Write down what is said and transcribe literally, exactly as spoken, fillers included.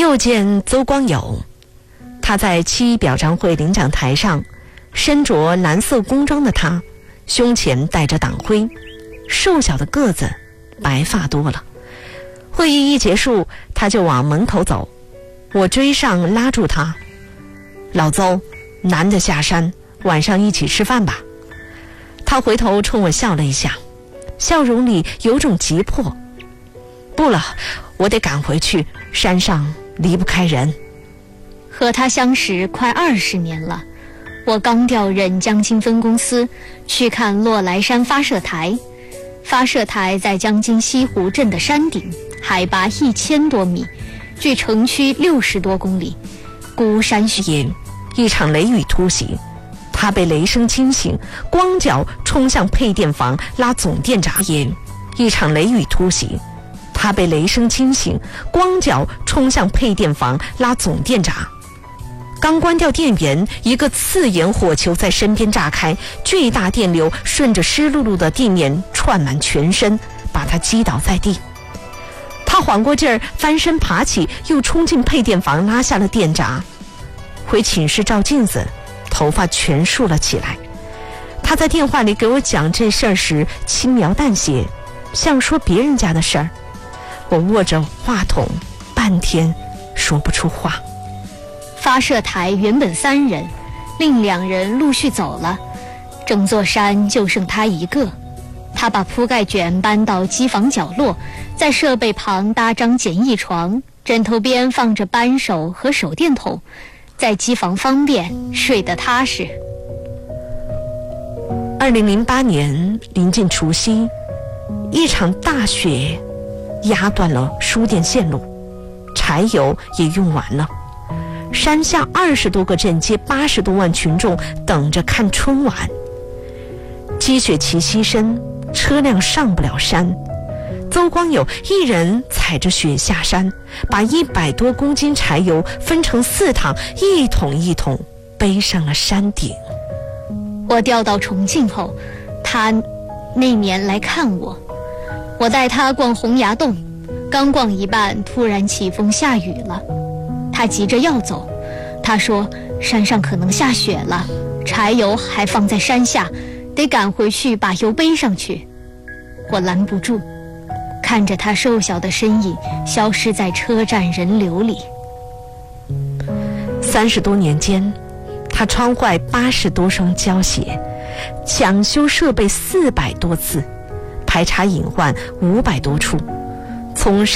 又见邹光友，他在七一表彰会领奖台上，身着蓝色工装的他，胸前带着党徽，瘦小的个子，白发多了。会议一结束，他就往门口走，我追上拉住他：“老邹，难得下山，晚上一起吃饭吧。”他回头冲我笑了一下，笑容里有种急迫：“不了，我得赶回去，山上离不开人。” 和他相识快二十年了，我刚调任江津分公司，去看洛莱山发射台。发射台在江津西湖镇的山顶，海拔一千多米，距城区六十多公里。孤山雪， 一场雷雨突袭，他被雷声惊醒，光脚冲向配电房拉总电闸。也一场雷雨突袭，他被雷声惊醒，光脚冲向配电房拉总电闸。刚关掉电源，一个刺眼火球在身边炸开，巨大电流顺着湿漉漉的地面串满全身，把他击倒在地。他缓过劲儿，翻身爬起，又冲进配电房拉下了电闸。回寝室照镜子，头发全竖了起来。他在电话里给我讲这事儿时轻描淡写，像说别人家的事儿。我握着话筒半天说不出话。 发射台原本三人，另两人陆续走了，整座山就剩他一个。他把铺盖卷搬到机房角落，在设备旁搭张简易床，枕头边放着扳手和手电筒，在机房方便，睡得踏实。 二零零八年临近除夕，一场大雪压断了输电线路，柴油也用完了。山下二十多个镇街八十多万群众等着看春晚。积雪齐膝深，车辆上不了山。邹光友一人踩着雪下山，把一百多公斤柴油分成四趟，一桶一桶背上了山顶。 我调到重庆后，他那年来看我，我带他逛洪崖洞，刚逛一半，突然起风下雨了。他急着要走，他说山上可能下雪了，柴油还放在山下，得赶回去把油背上去。我拦不住，看着他瘦小的身影消失在车站人流里。 三十多年间，他穿坏八十多双胶鞋，抢修设备四百多次，排查隐患五百多处，从